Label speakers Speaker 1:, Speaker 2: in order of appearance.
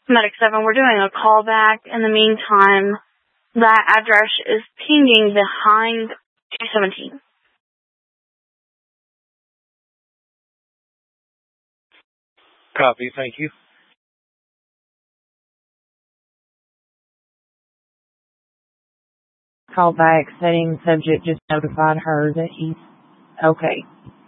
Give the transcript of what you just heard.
Speaker 1: Medic 7, we're doing a callback. In the meantime, that address is pinging behind 217.
Speaker 2: Copy, thank you.
Speaker 3: Callback setting, subject just notified her that he's okay.